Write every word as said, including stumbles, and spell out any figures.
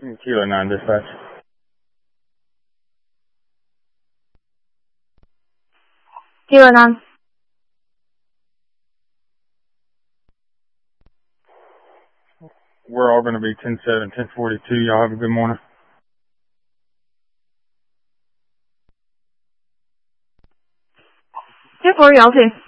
Kilo nine dispatch. Kilo nine. We're all going to be ten seven, ten forty-two. Y'all have a good morning. ten forty, y'all too.